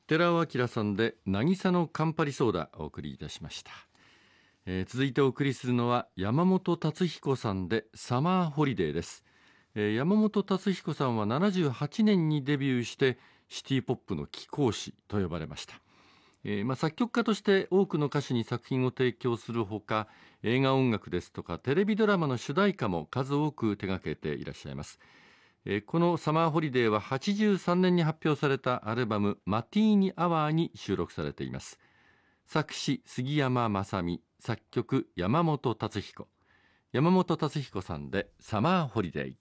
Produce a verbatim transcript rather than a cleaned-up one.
寺尾明さんで渚のカンパリソーダお送りいたしました。えー、続いてお送りするのは山本達彦さんでサマーホリデーです。えー、山本達彦さんはななじゅうはちねんにデビューしてシティポップの貴公子と呼ばれました。えーまあ、作曲家として多くの歌手に作品を提供するほか、映画音楽ですとかテレビドラマの主題歌も数多く手掛けていらっしゃいます。えー、このサマーホリデーははちじゅうさんねんに発表されたアルバムマティーニアワーに収録されています。作詞杉山正美、作曲山本達彦。山本達彦さんでサマーホリデー。